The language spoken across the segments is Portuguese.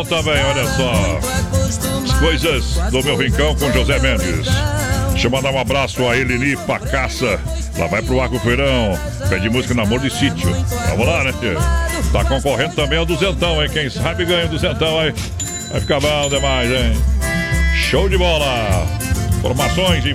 bom também, olha só. As coisas do meu rincão com José Mendes. Deixa eu mandar um abraço a Eleni Pacaça. Lá vai pro Agrofeirão. Pede música Namoro de Sítio. Vamos lá, né, tio? Tá concorrendo também ao duzentão, hein? Quem sabe ganha o duzentão, hein? Vai ficar bom demais, hein? Show de bola! Informações,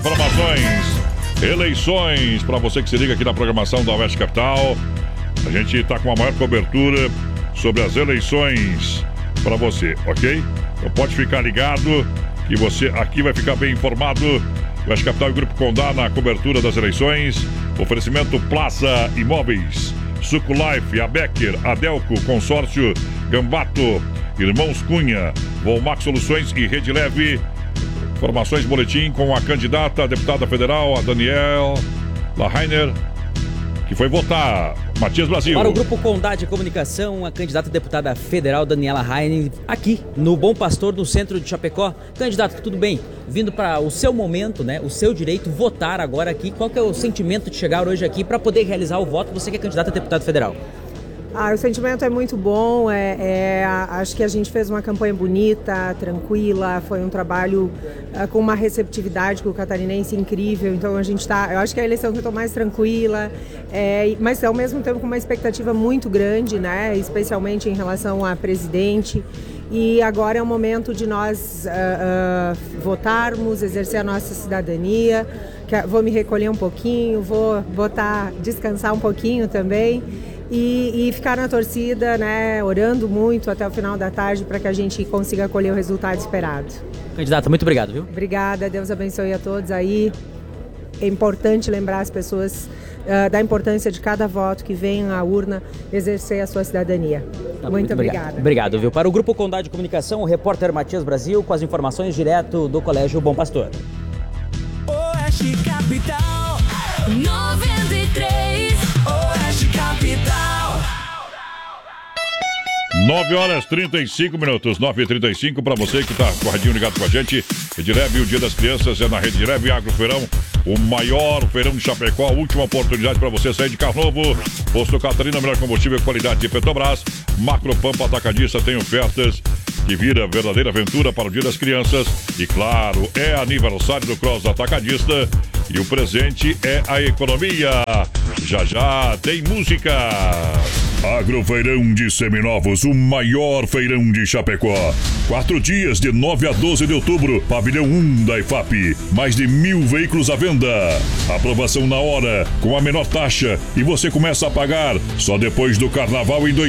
eleições, para você que se liga aqui na programação da Oeste Capital. A gente tá com a maior cobertura sobre as eleições para você, ok? Então pode ficar ligado que você aqui vai ficar bem informado. Oeste Capital e Grupo Condá na cobertura das eleições. Oferecimento Plaza Imóveis, Suco Life, a Becker, Adelco, Consórcio Gambato, Irmãos Cunha, Volmax Soluções e Rede Leve. Informações, boletim com a candidata a deputada federal, a Daniela Rainer, que foi votar. Matias Brasil. Para o Grupo Condá de Comunicação, a candidata a deputada federal, Daniela Rainer, aqui no Bom Pastor, no centro de Chapecó. Candidato, tudo bem? Vindo para o seu momento, né? O seu direito, votar agora aqui. Qual que é o sentimento de chegar hoje aqui para poder realizar o voto? Você que é candidata a deputada federal. O sentimento é muito bom, acho que a gente fez uma campanha bonita, tranquila, foi um trabalho com uma receptividade com o catarinense incrível, então a gente eu acho que é a eleição que eu estou mais tranquila, mas ao mesmo tempo com uma expectativa muito grande, né, especialmente em relação a presidente. E agora é o momento de nós votarmos, exercer a nossa cidadania. Vou me recolher um pouquinho, vou descansar um pouquinho também. E ficar na torcida, né, orando muito até o final da tarde para que a gente consiga colher o resultado esperado. Candidata, muito obrigado, viu? Obrigada, Deus abençoe a todos aí. É importante lembrar as pessoas da importância de cada voto que vem à urna exercer a sua cidadania. Muito obrigada. Obrigado, viu? Para o Grupo Condá de Comunicação, o repórter Matias Brasil com as informações direto do Colégio Bom Pastor. Oeste Capital 93, Oeste Capital. 9h35, 9h35 para você que tá corredinho ligado com a gente. Rede Leve, o Dia das Crianças é na Rede Leve Agrofeirão, o maior feirão de Chapecó, a última oportunidade para você sair de carro novo. Posto Catarina, melhor combustível e qualidade de Petrobras. Macropampa Atacadista tem ofertas que vira verdadeira aventura para o Dia das Crianças. E claro, é aniversário do Cross Atacadista e o presente é a economia. Já já tem música. Agrofeirão de Seminovos, o maior feirão de Chapecó. 4 dias de 9 a 12 de outubro, pavilhão 1 da IFAP. Mais de 1.000 veículos à venda. Aprovação na hora, com a menor taxa. E você começa a pagar só depois do Carnaval em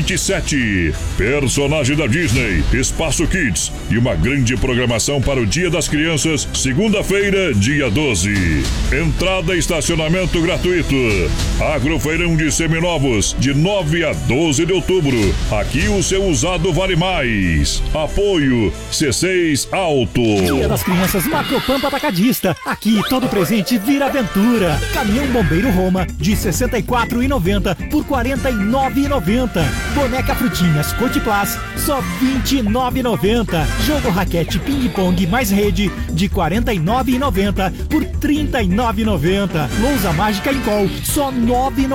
2027. Personagem da Disney, Espaço Kids e uma grande programação para o Dia das Crianças, segunda-feira, dia 12. Entrada e estacionamento gratuito. Agrofeirão de Seminovos, de 9 a 12 de outubro. Aqui o seu usado vale mais. Apoio C6 Auto. Dia das Crianças Macropampa Atacadista. Aqui todo presente vira aventura. Caminhão Bombeiro Roma de R$ 64,90 por R$ 49,90. Boneca Frutinhas Cotiplas só R$ 29,90. Jogo raquete ping-pong mais rede de R$ 49,90 por R$ 39,90. Lousa mágica em col só R$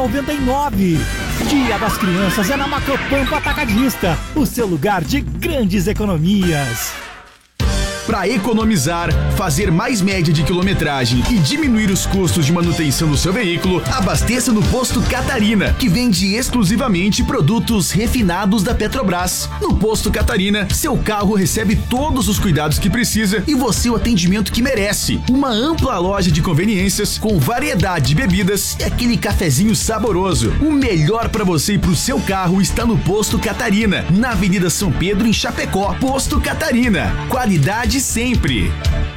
9,99. Dia das Crianças é na Macropampa Atacadista, o seu lugar de grandes economias. Para economizar, fazer mais média de quilometragem e diminuir os custos de manutenção do seu veículo, abasteça no Posto Catarina, que vende exclusivamente produtos refinados da Petrobras. No Posto Catarina, seu carro recebe todos os cuidados que precisa e você o atendimento que merece. Uma ampla loja de conveniências com variedade de bebidas e aquele cafezinho saboroso. O melhor para você e para o seu carro está no Posto Catarina, na Avenida São Pedro, em Chapecó. Posto Catarina, qualidade sempre.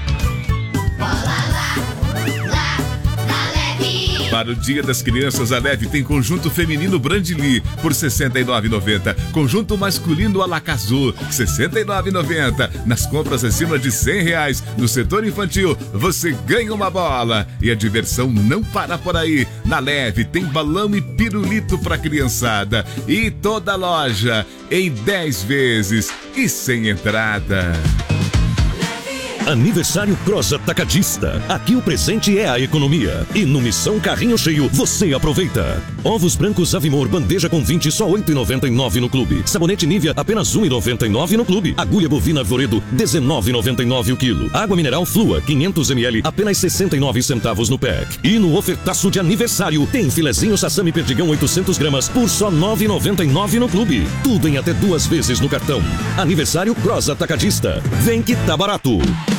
Para o Dia das Crianças, a Leve tem conjunto feminino Brandly por R$ 69,90. Conjunto masculino Alacazul, R$ 69,90. Nas compras acima de R$ 100 no setor infantil, você ganha uma bola. E a diversão não para por aí. Na Leve tem balão e pirulito para criançada. E toda loja em 10 vezes e sem entrada. Aniversário Cross Atacadista. Aqui o presente é a economia. E no Missão Carrinho Cheio, você aproveita. Ovos brancos Avimor, bandeja com 20, só 8,99 no clube. Sabonete Nivea, apenas 1,99 no clube. Agulha bovina Arvoredo, 19,99 o quilo. Água mineral Flua, 500 ml, apenas 69 centavos no pack. E no ofertaço de aniversário, tem filezinho Sassami Perdigão 800 gramas por só 9,99 no clube. Tudo em até 2 vezes no cartão. Aniversário Cross Atacadista. Vem que tá barato.